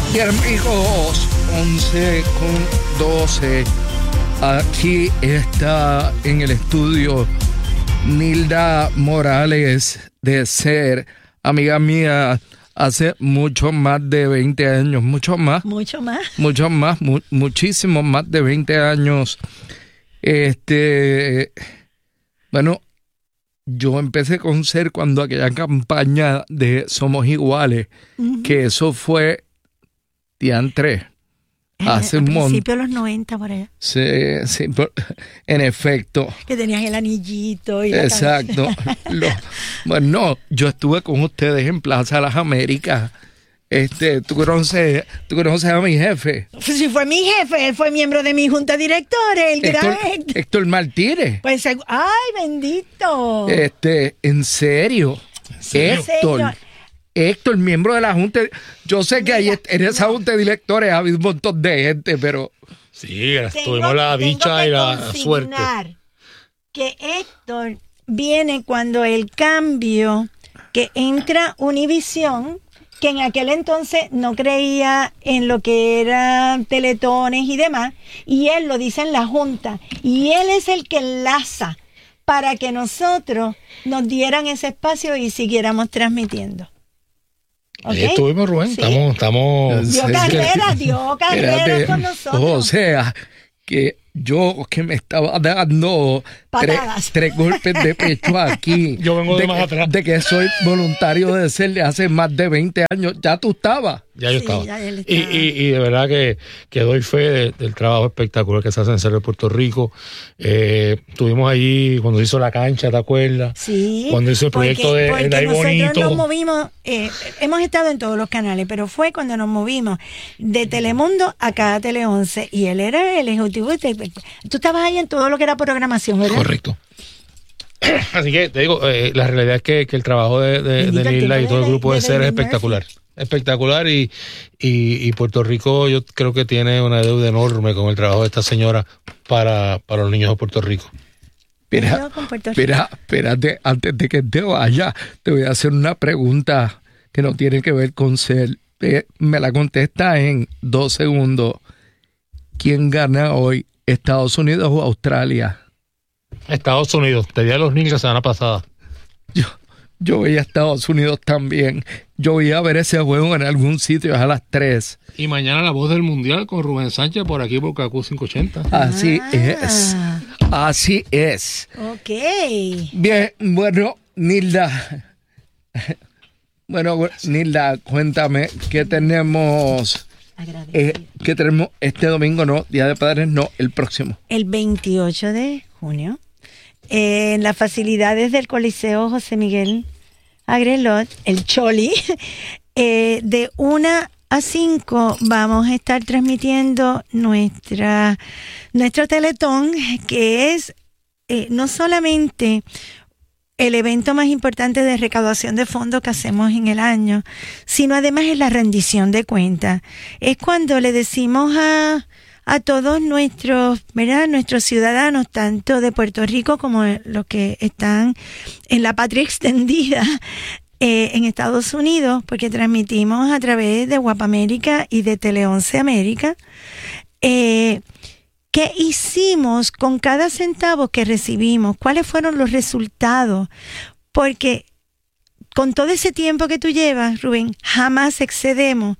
Bien, amigos, 11:12. Aquí está en el estudio Nilda Morales de SER, amiga mía, hace mucho más de 20 años, muchísimo más de 20 años. Bueno, yo empecé con SER cuando aquella campaña de Somos Iguales, que eso fue diantre. Hace un principio de los 90 por allá. Sí, en efecto. Que tenías el anillito y exacto. Bueno, yo estuve con ustedes en Plaza Las Américas. ¿Tú conoces a mi jefe? Sí, fue mi jefe, él fue miembro de mi junta de directores, el gran Héctor Martínez. Pues, ¡ay, bendito! ¿En serio? Héctor, miembro de la junta. Yo sé que ahí en esa junta de directores ha habido un montón de gente, pero... Sí, tuvimos la dicha y la suerte. Que Héctor viene cuando el cambio, que entra Univisión, que en aquel entonces no creía en lo que eran teletones y demás, y él lo dice en la junta, y él es el que enlaza para que nosotros nos dieran ese espacio y siguiéramos transmitiendo. ¿Okay? Ahí estuvimos, Rubén. Sí. Estamos... Dio carreras con nosotros. O sea, que yo que me estaba dando tres golpes de pecho aquí. Yo vengo de más atrás. De que soy voluntario de SER de hace más de 20 años. ¿Ya tú estabas? Ya yo estaba. Ya y de verdad que doy fe del trabajo espectacular que se hace en SER de Puerto Rico. Estuvimos allí cuando hizo la cancha, ¿te acuerdas? Sí. Cuando hizo el proyecto de Ahí Bonito. Nosotros nos movimos, hemos estado en todos los canales, pero fue cuando nos movimos de Telemundo a cada Tele 11 y él era el ejecutivo. Tú estabas ahí en todo lo que era programación, ¿verdad? Correcto. Así que te digo, la realidad es que el trabajo de Nilda y todo el grupo de SER es espectacular. Espectacular y Puerto Rico yo creo que tiene una deuda enorme con el trabajo de esta señora para los niños de Puerto Rico. Espérate, antes de que te vaya, te voy a hacer una pregunta que no tiene que ver con SER. Me la contesta en 2 segundos. ¿Quién gana hoy, Estados Unidos o Australia? Estados Unidos, te di a los niños la semana pasada. Yo voy a Estados Unidos también. Yo voy a ver ese juego en algún sitio a las 3. Y mañana la voz del mundial con Rubén Sánchez por aquí por KQ 580. Así es. Ok. Bien, bueno, Nilda. Nilda, cuéntame, ¿qué tenemos? ¿Qué tenemos este domingo? No, Día de Padres, no, el próximo. El 28 de junio. En las facilidades del Coliseo José Miguel Agrelot, el Choli, de 1 a 5 vamos a estar transmitiendo nuestro Teletón, que es no solamente el evento más importante de recaudación de fondos que hacemos en el año, sino además es la rendición de cuentas. Es cuando le decimos a todos nuestros ciudadanos, tanto de Puerto Rico como los que están en la patria extendida en Estados Unidos, porque transmitimos a través de Guapa América y de Tele 11 América, ¿qué hicimos con cada centavo que recibimos? ¿Cuáles fueron los resultados? Porque con todo ese tiempo que tú llevas, Rubén, jamás excedemos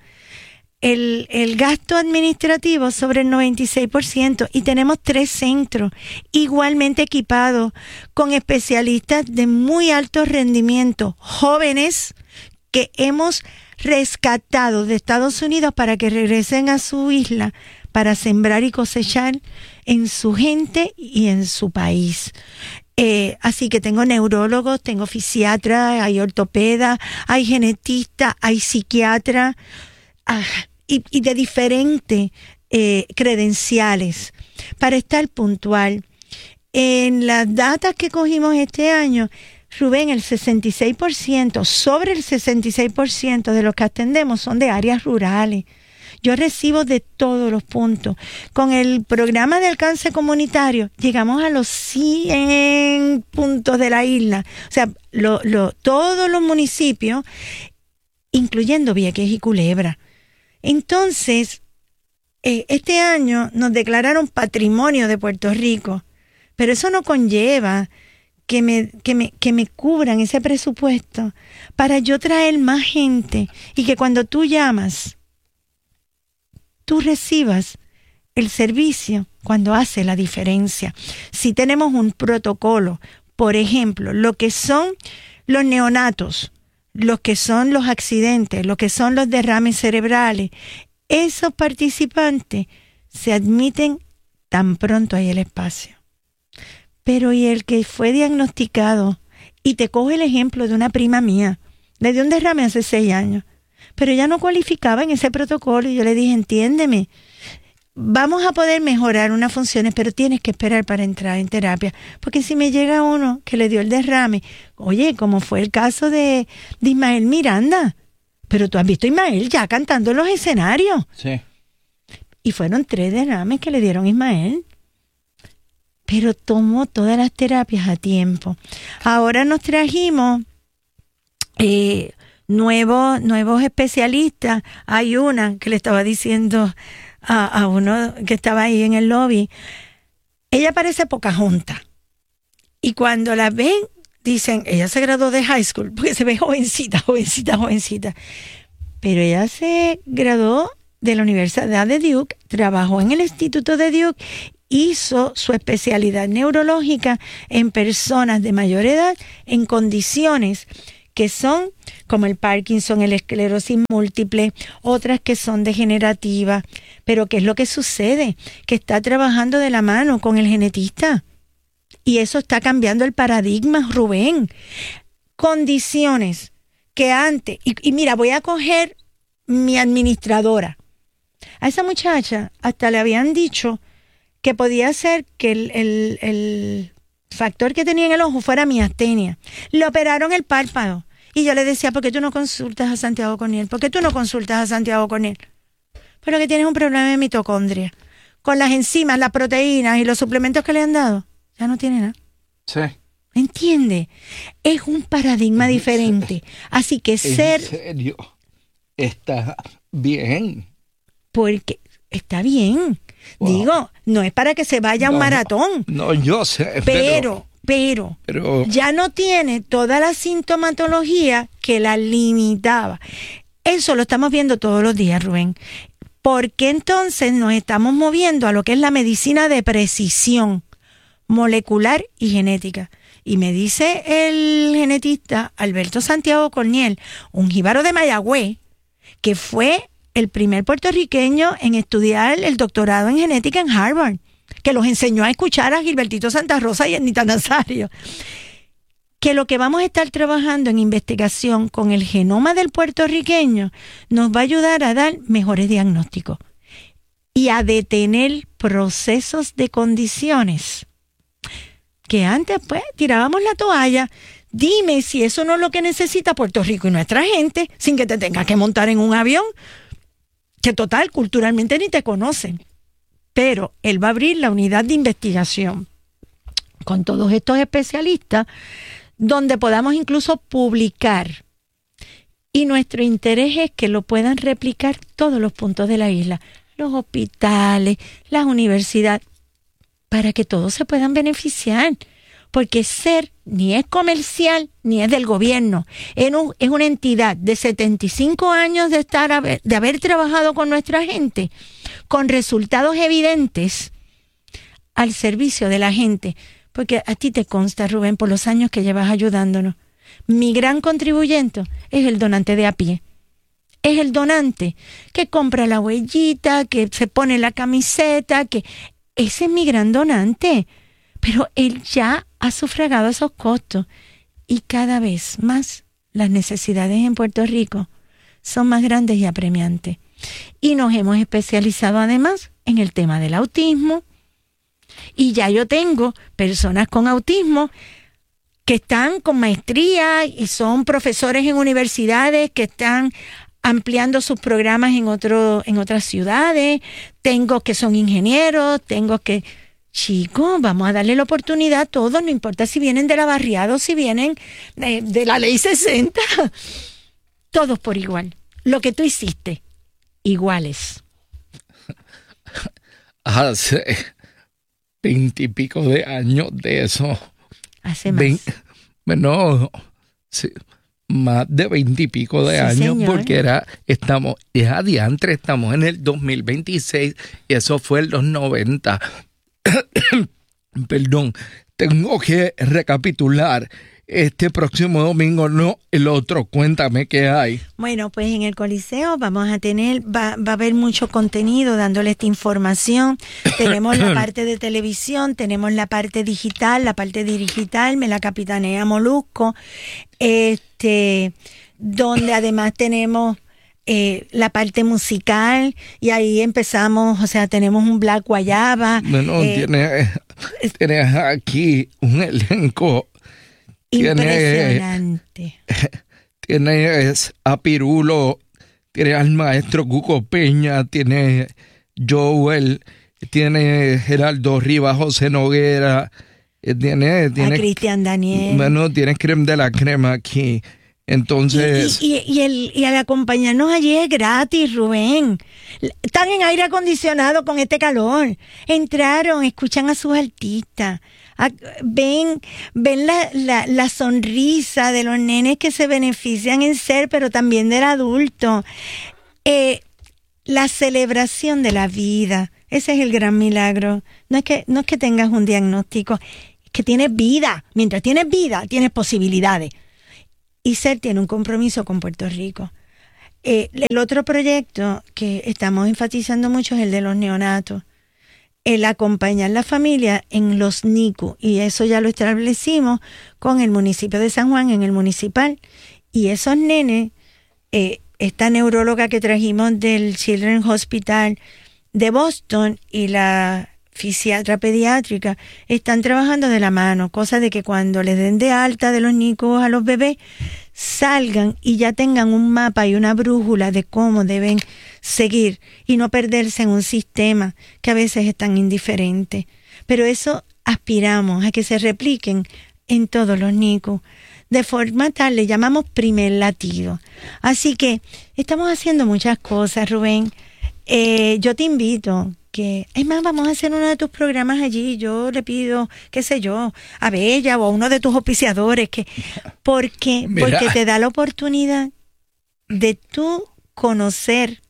el gasto administrativo sobre el 96% y tenemos 3 centros igualmente equipados con especialistas de muy alto rendimiento, jóvenes que hemos rescatado de Estados Unidos para que regresen a su isla para sembrar y cosechar en su gente y en su país. Así que tengo neurólogos, tengo fisiatras, hay ortopedas, hay genetistas, hay psiquiatras, y de diferentes credenciales para estar puntual. En las datas que cogimos este año, Rubén, el 66%, sobre el 66% de los que atendemos son de áreas rurales. Yo recibo de todos los puntos. Con el programa de alcance comunitario llegamos a los 100 puntos de la isla. O sea, todos los municipios, incluyendo Vieques y Culebra. Entonces, este año nos declararon patrimonio de Puerto Rico, pero eso no conlleva que me cubran ese presupuesto para yo traer más gente y que cuando tú llamas, tú recibas el servicio cuando hace la diferencia. Si tenemos un protocolo, por ejemplo, lo que son los neonatos, lo que son los accidentes, lo que son los derrames cerebrales, esos participantes se admiten tan pronto hay el espacio. Pero y el que fue diagnosticado, y te cojo el ejemplo de una prima mía, le dio un derrame hace 6 años, pero ella no cualificaba en ese protocolo y yo le dije, entiéndeme, vamos a poder mejorar unas funciones, pero tienes que esperar para entrar en terapia, porque si me llega uno que le dio el derrame, oye, como fue el caso de Ismael Miranda, pero tú has visto a Ismael ya cantando en los escenarios. Sí. Y fueron 3 derrames que le dieron a Ismael. Pero tomó todas las terapias a tiempo. Ahora nos trajimos nuevos especialistas. Hay una que le estaba diciendo a uno que estaba ahí en el lobby. Ella parece Pocahontas. Y cuando la ven, dicen, ella se graduó de high school, porque se ve jovencita. Pero ella se graduó de la Universidad de Duke, trabajó en el Instituto de Duke, hizo su especialidad neurológica en personas de mayor edad en condiciones que son como el Parkinson, el esclerosis múltiple, otras que son degenerativas. Pero ¿qué es lo que sucede? Que está trabajando de la mano con el genetista. Y eso está cambiando el paradigma, Rubén. Condiciones que antes... Y mira, voy a coger mi administradora. A esa muchacha hasta le habían dicho que podía ser que el factor que tenía en el ojo fuera miastenia. Le operaron el párpado. Y yo le decía, ¿por qué tú no consultas a Santiago Corniel? ¿Por qué tú no consultas a Santiago Corniel? Pero que tienes un problema de mitocondria. Con las enzimas, las proteínas y los suplementos que le han dado, ya no tiene nada. Sí. ¿Entiende? Es un paradigma diferente. Así que ser... ¿En serio? Está bien. Porque está bien. Wow. Digo, no es para que se vaya a un maratón. No, yo sé. Pero ya no tiene toda la sintomatología que la limitaba. Eso lo estamos viendo todos los días, Rubén. Porque entonces nos estamos moviendo a lo que es la medicina de precisión molecular y genética. Y me dice el genetista Alberto Santiago Corniel, un jíbaro de Mayagüez, que fue el primer puertorriqueño en estudiar el doctorado en genética en Harvard, que los enseñó a escuchar a Gilbertito Santa Rosa y a Anita Nazario, que lo que vamos a estar trabajando en investigación con el genoma del puertorriqueño nos va a ayudar a dar mejores diagnósticos y a detener procesos de condiciones que antes pues tirábamos la toalla. Dime si eso no es lo que necesita Puerto Rico y nuestra gente, sin que te tengas que montar en un avión, que total, culturalmente ni te conocen. Pero él va a abrir la unidad de investigación con todos estos especialistas, donde podamos incluso publicar. Y nuestro interés es que lo puedan replicar todos los puntos de la isla, los hospitales, las universidades, para que todos se puedan beneficiar. Porque SER ni es comercial ni es del gobierno. Es una entidad de 75 años de haber trabajado con nuestra gente, con resultados evidentes al servicio de la gente. Porque a ti te consta, Rubén, por los años que llevas ayudándonos, mi gran contribuyente es el donante de a pie. Es el donante que compra la huellita, que se pone la camiseta, que ese es mi gran donante. Pero él ya ha sufragado esos costos y cada vez más las necesidades en Puerto Rico son más grandes y apremiantes. Y nos hemos especializado además en el tema del autismo. Y ya yo tengo personas con autismo que están con maestría y son profesores en universidades que están ampliando sus programas en otras ciudades. Tengo que son ingenieros, tengo que... Chicos, vamos a darle la oportunidad a todos, no importa si vienen de la barriada o si vienen de la ley 60. Todos por igual. Lo que tú hiciste iguales. Hace 20 y pico de años de eso. Hace más. Bueno, sí, más de 20 y pico de años, señor. Porque estamos en el 2026 y eso fue en los 90. Perdón, tengo que recapitular. Este próximo domingo, no el otro. Cuéntame qué hay. Bueno, pues en el Coliseo vamos a tener, va a haber mucho contenido dándole esta información. Tenemos la parte de televisión, tenemos la parte digital. La parte digital me la capitanea Molusco, donde además tenemos la parte musical, y ahí empezamos, o sea, tenemos un Black Guayaba. Bueno, tienes aquí un elenco impresionante. Tienes a Pirulo, tienes al maestro Cuco Peña, tienes Joel, tienes Geraldo Rivas, José Noguera, tienes a Cristian Daniel. Bueno, tienes creme de la crema aquí. Entonces... Y al acompañarnos allí es gratis, Rubén. Están en aire acondicionado con este calor. Entraron, escuchan a sus artistas. Ven la sonrisa de los nenes que se benefician en ser, pero también del adulto. La celebración de la vida. Ese es el gran milagro. No es que tengas un diagnóstico, es que tienes vida. Mientras tienes vida, tienes posibilidades. Y SER tiene un compromiso con Puerto Rico. El otro proyecto que estamos enfatizando mucho es el de los neonatos. El acompañar a la familia en los NICU. Y eso ya lo establecimos con el municipio de San Juan, en el municipal. Y esos nenes, esta neuróloga que trajimos del Children's Hospital de Boston y la fisiatra pediátrica están trabajando de la mano, cosa de que cuando les den de alta de los NICU a los bebés, salgan y ya tengan un mapa y una brújula de cómo deben seguir y no perderse en un sistema que a veces es tan indiferente. Pero eso aspiramos a que se repliquen en todos los NICU, de forma tal, le llamamos primer latido. Así que estamos haciendo muchas cosas, Rubén. Yo te invito es más, vamos a hacer uno de tus programas allí. Yo le pido, qué sé yo, a Bella o a uno de tus auspiciadores, porque te da la oportunidad de tú conocer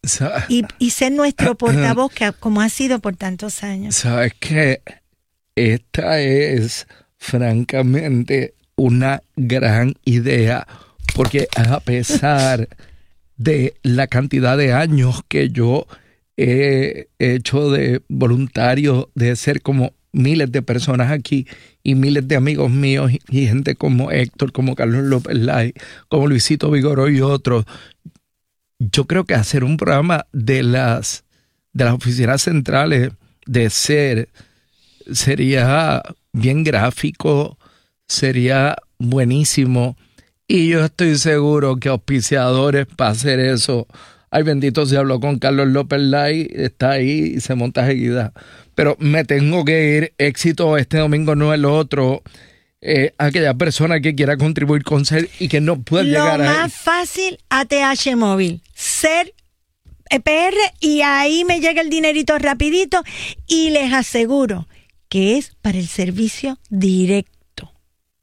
y ser nuestro portavoz, como ha sido por tantos años. Sabes que esta es francamente una gran idea, porque a pesar de la cantidad de años que yo he hecho de voluntario, de ser como miles de personas aquí y miles de amigos míos y gente como Héctor, como Carlos López Lai, como Luisito Vigoró y otros, yo creo que hacer un programa de las oficinas centrales de SER sería bien gráfico, sería buenísimo, y yo estoy seguro que auspiciadores para hacer eso. Ay, bendito, se habló con Carlos López Lai, está ahí y se monta seguida. Pero me tengo que ir. Éxito este domingo, no el otro. Aquella persona que quiera contribuir con SER y que no pueda llegar a... Lo más fácil, ATH Móvil. SER PR, y ahí me llega el dinerito rapidito y les aseguro que es para el servicio directo.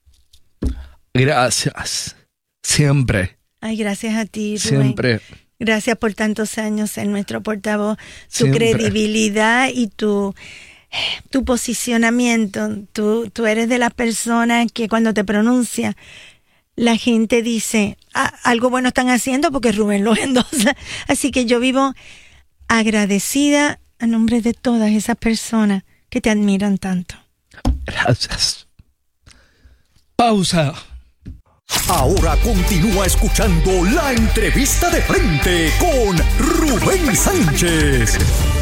Gracias. Siempre. Ay, gracias a ti, Rubén. Siempre. Gracias por tantos años en nuestro portavoz, tu credibilidad y tu posicionamiento. Tú eres de las personas que cuando te pronuncia, la gente dice, algo bueno están haciendo porque Rubén los endosa. Así que yo vivo agradecida a nombre de todas esas personas que te admiran tanto. Gracias. Pausa. Ahora continúa escuchando la entrevista de frente con Rubén Sánchez.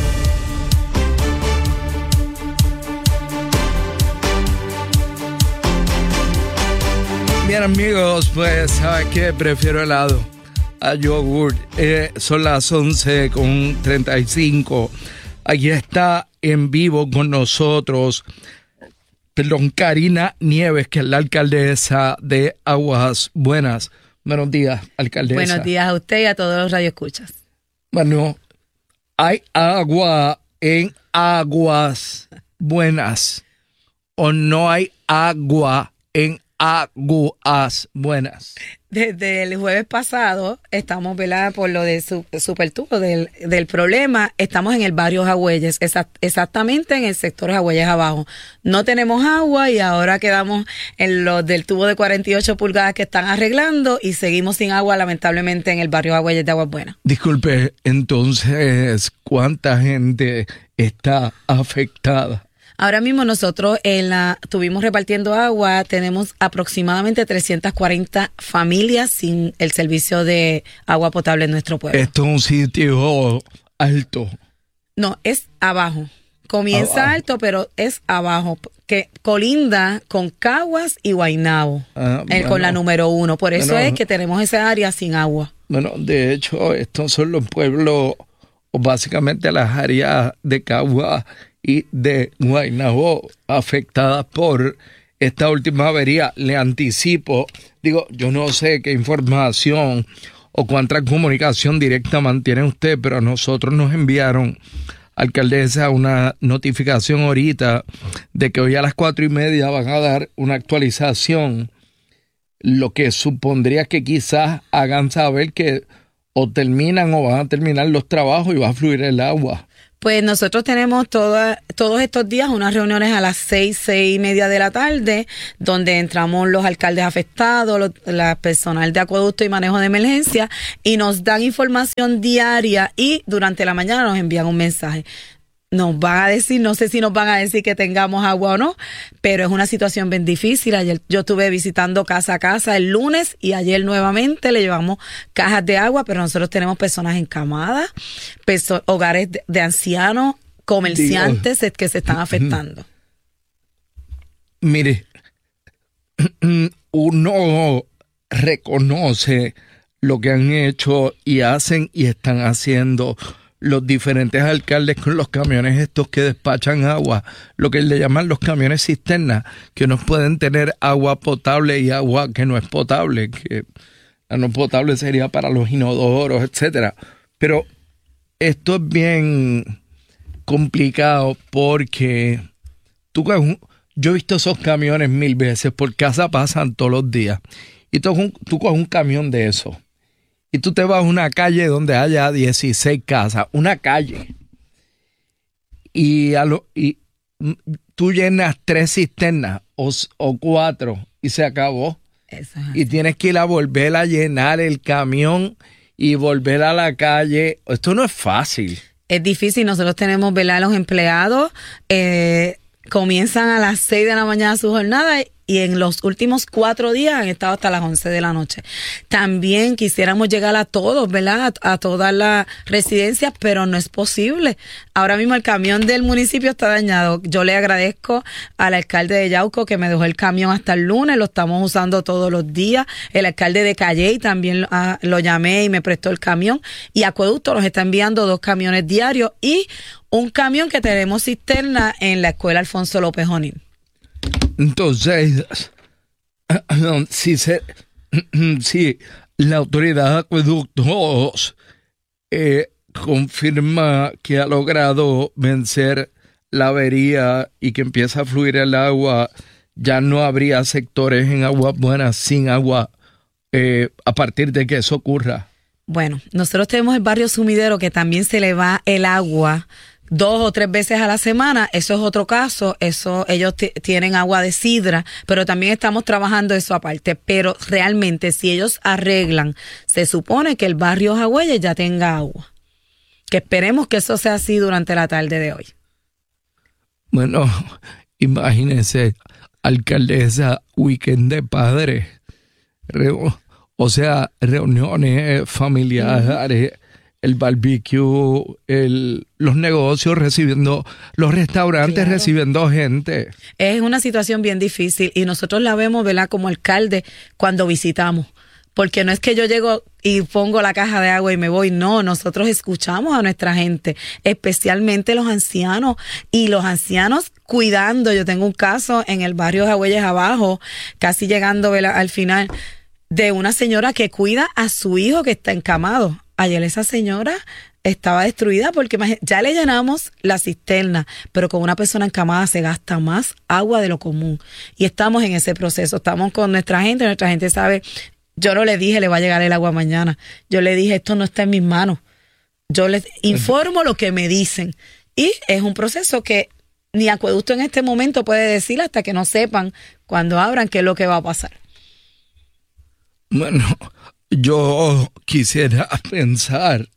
Bien, amigos, pues ¿sabes qué? Prefiero helado a yogur. Son las 11:35. Aquí está en vivo con nosotros Karina Nieves, que es la alcaldesa de Aguas Buenas. Buenos días, alcaldesa. Buenos días a usted y a todos los radioescuchas. Bueno, ¿hay agua en Aguas Buenas o no hay agua en Aguas Buenas? Desde el jueves pasado estamos, ¿verdad?, por lo de Supertubo, del problema, estamos en el barrio Jagüeyes, exactamente en el sector Jagüeyes abajo. No tenemos agua y ahora quedamos en los del tubo de 48 pulgadas que están arreglando y seguimos sin agua, lamentablemente, en el barrio Jagüeyes de Aguas Buenas. Disculpe, entonces, ¿cuánta gente está afectada? Ahora mismo nosotros estuvimos repartiendo agua, tenemos aproximadamente 340 familias sin el servicio de agua potable en nuestro pueblo. Esto es un sitio alto. No, es abajo. Comienza abajo. Alto, pero es abajo, que colinda con Caguas y Guaynabo, con la número 1. Por eso es que tenemos esa área sin agua. Bueno, de hecho, estos son los pueblos, o básicamente las áreas de Caguas y de Guaynabo afectadas por esta última avería. Le anticipo, yo no sé qué información o cuánta comunicación directa mantiene usted, pero a nosotros nos enviaron, alcaldesa, una notificación ahorita de que hoy a las 4:30 van a dar una actualización, lo que supondría que quizás hagan saber que o terminan o van a terminar los trabajos y va a fluir el agua. Pues nosotros tenemos todos estos días unas reuniones a las 6:30 de la tarde, donde entramos los alcaldes afectados, la personal de acueducto y manejo de emergencia, y nos dan información diaria y durante la mañana nos envían un mensaje. Nos van a decir, no sé si nos van a decir que tengamos agua o no, pero es una situación bien difícil. Ayer yo estuve visitando casa a casa el lunes y ayer nuevamente le llevamos cajas de agua, pero nosotros tenemos personas encamadas, hogares de ancianos, comerciantes que se están afectando. Mire, uno reconoce lo que han hecho y hacen y están haciendo los diferentes alcaldes con los camiones estos que despachan agua, lo que le llaman los camiones cisternas, que nos pueden tener agua potable y agua que no es potable, que la no potable sería para los inodoros, etcétera. Pero esto es bien complicado porque yo he visto esos camiones 1000 veces, por casa pasan todos los días, y tú coges un camión de eso y tú te vas a una calle donde haya 16 casas, una calle, y tú llenas 3 cisternas o 4 y se acabó. Y tienes que ir a volver a llenar el camión y volver a la calle. Esto no es fácil. Es difícil. Nosotros tenemos, ¿verdad?, los empleados comienzan a las 6 de la mañana su jornada y en los últimos 4 días han estado hasta las 11 de la noche. También quisiéramos llegar a todos, ¿verdad?, a todas las residencias, pero no es posible. Ahora mismo el camión del municipio está dañado. Yo le agradezco al alcalde de Yauco que me dejó el camión hasta el lunes, lo estamos usando todos los días. El alcalde de Calley también lo llamé y me prestó el camión. Y Acueducto nos está enviando 2 camiones diarios y un camión que tenemos cisterna en la escuela Alfonso López Jonín. Entonces, si la autoridad de acueductos confirma que ha logrado vencer la avería y que empieza a fluir el agua, ya no habría sectores en Aguas Buenas sin agua a partir de que eso ocurra. Bueno, nosotros tenemos el barrio Sumidero que también se le va el agua 2 o 3 veces a la semana. Eso es otro caso. Eso ellos tienen agua de sidra, pero también estamos trabajando eso aparte. Pero realmente si ellos arreglan, se supone que el barrio Jagüeyes ya tenga agua. Que esperemos que eso sea así durante la tarde de hoy. Bueno, imagínense, alcaldesa, weekend de padres, reuniones familiares, el barbecue, los negocios recibiendo, los restaurantes recibiendo gente. Es una situación bien difícil y nosotros la vemos, ¿verdad?, como alcalde cuando visitamos. Porque no es que yo llego y pongo la caja de agua y me voy, no, nosotros escuchamos a nuestra gente, especialmente los ancianos, y los ancianos cuidando. Yo tengo un caso en el barrio Jagüeyes abajo, casi llegando, ¿verdad?, al final, de una señora que cuida a su hijo que está encamado. Ayer esa señora estaba destruida porque ya le llenamos la cisterna, pero con una persona encamada se gasta más agua de lo común. Y estamos en ese proceso, estamos con nuestra gente sabe, yo no le dije le va a llegar el agua mañana, yo le dije esto no está en mis manos, yo les informo lo que me dicen. Y es un proceso que ni Acueducto en este momento puede decir hasta que no sepan cuando abran qué es lo que va a pasar. Bueno, yo quisiera pensar,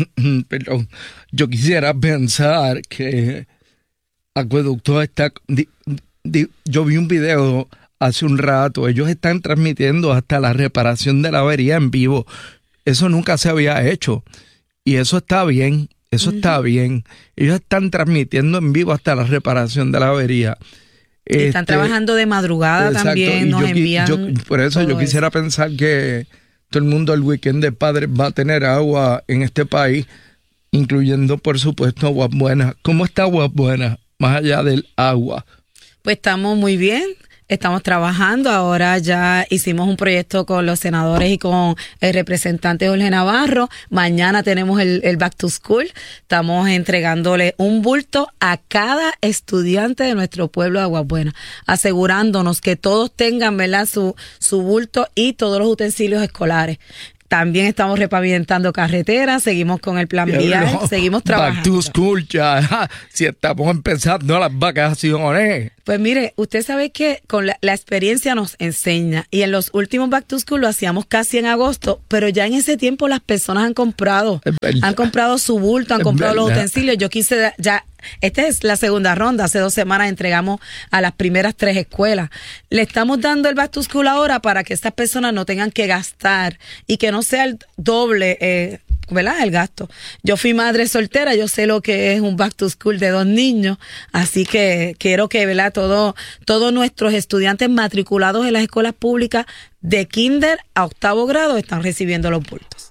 que Acueducto está... yo vi un video hace un rato, ellos están transmitiendo hasta la reparación de la avería en vivo. Eso nunca se había hecho y eso está bien, está bien. Ellos están transmitiendo en vivo hasta la reparación de la avería. Están trabajando de madrugada. Exacto, también, nos envían. Por eso yo quisiera pensar que todo el mundo el weekend de Padres va a tener agua en este país, incluyendo, por supuesto, Aguas Buenas. ¿Cómo está Aguas Buenas, más allá del agua? Pues estamos muy bien. Estamos trabajando, ahora ya hicimos un proyecto con los senadores y con el representante Jorge Navarro. Mañana tenemos el Back to School. Estamos entregándole un bulto a cada estudiante de nuestro pueblo de Aguas Buenas, asegurándonos que todos tengan, ¿verdad?, su bulto y todos los utensilios escolares. También estamos repavimentando carreteras, seguimos con el plan vial, seguimos trabajando. Back to School ya, si estamos empezando las vacaciones. Pues mire, usted sabe que con la experiencia nos enseña, y en los últimos Back to School lo hacíamos casi en agosto, pero ya en ese tiempo las personas han comprado su bulto, han comprado los utensilios. Yo quise ya... Esta es la segunda ronda. Hace 2 semanas entregamos a las primeras 3 escuelas. Le estamos dando el Back to School ahora para que estas personas no tengan que gastar y que no sea el doble, ¿verdad?, el gasto. Yo fui madre soltera, yo sé lo que es un Back to School de 2 niños, así que quiero que, ¿verdad?, todos nuestros estudiantes matriculados en las escuelas públicas de kinder a 8º grado están recibiendo los bultos.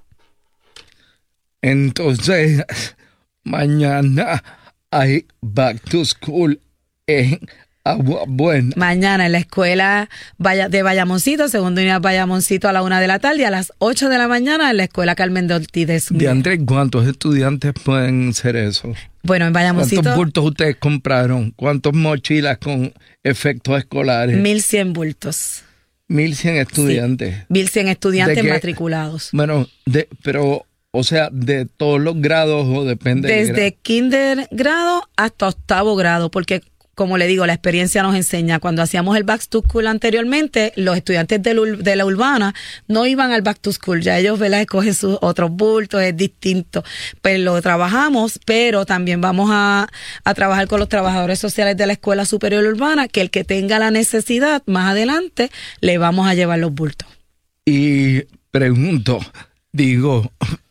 Entonces, mañana hay Back to School en Aguas Buenas. Mañana en la escuela de Bayamoncito, segunda unidad Bayamoncito, a la 1 de la tarde, y a las 8 de la mañana en la escuela Carmen de Ortiz de Zúñiga. ¿De cuántos estudiantes pueden hacer eso? Bueno, en Bayamoncito... ¿Cuántos bultos ustedes compraron? ¿Cuántas mochilas con efectos escolares? 1,100 bultos. 1,100 estudiantes. Sí, 1,100 estudiantes matriculados. Bueno, pero... O sea, ¿de todos los grados o depende? Desde kinder grado hasta 8º grado, porque como le digo, la experiencia nos enseña. Cuando hacíamos el Back to School anteriormente, los estudiantes de la urbana no iban al Back to School. Ya ellos, ¿verdad?, escogen sus otros bultos, es distinto. Pues lo trabajamos, pero también vamos a trabajar con los trabajadores sociales de la Escuela Superior Urbana, que el que tenga la necesidad, más adelante, le vamos a llevar los bultos. Y pregunto... Digo,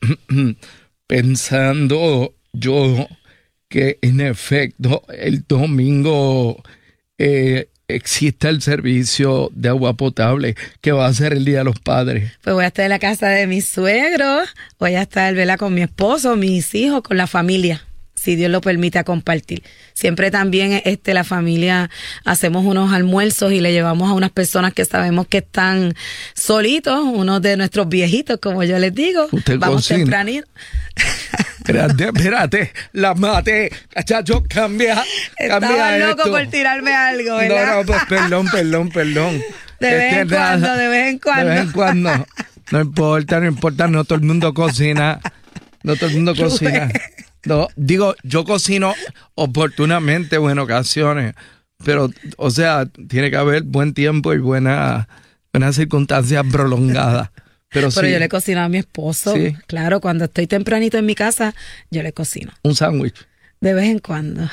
pensando yo que en efecto el domingo existe el servicio de agua potable, que va a ser el Día de los Padres. Pues voy a estar en la casa de mis suegros, voy a estar, ¿verdad?, con mi esposo, mis hijos, con la familia, si Dios lo permite, a compartir. Siempre también la familia hacemos unos almuerzos y le llevamos a unas personas que sabemos que están solitos, unos de nuestros viejitos, como yo les digo. ¿Usted vamos cocina? Tempranito. Espérate, la maté, cachacho, cambia Estaba loco esto. Por tirarme algo, ¿verdad? No, pues perdón. De vez en cuando. No importa, no todo el mundo cocina. No, digo, yo cocino oportunamente o en ocasiones, pero, o sea, tiene que haber buen tiempo y buenas circunstancias prolongadas. Pero sí, yo le cocino a mi esposo. ¿Sí? Claro, cuando estoy tempranito en mi casa, yo le cocino. Un sándwich. De vez en cuando.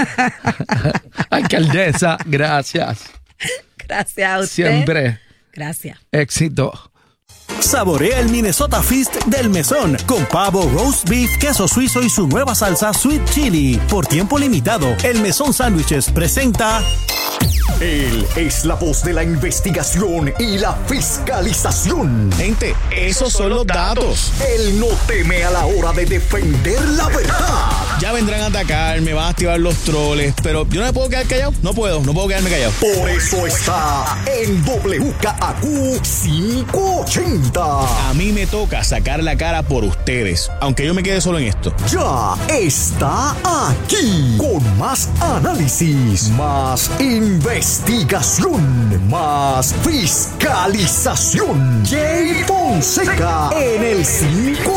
Alcaldesa, gracias. Gracias a usted. Siempre. Gracias. Éxito. Saborea el Minnesota Feast del Mesón con pavo, roast beef, queso suizo y su nueva salsa Sweet Chili. Por tiempo limitado, el Mesón Sándwiches presenta... Él es la voz de la investigación y la fiscalización. Gente, esos son los datos. Él no teme a la hora de defender la verdad. Ya vendrán a atacar, me van a activar los troles, pero yo no me puedo quedar callado. No puedo quedarme callado. Por eso está en WKAQ 580. A mí me toca sacar la cara por ustedes, aunque yo me quede solo en esto. Ya está aquí con más análisis, más investigación, más fiscalización. Jay Fonseca en el 5.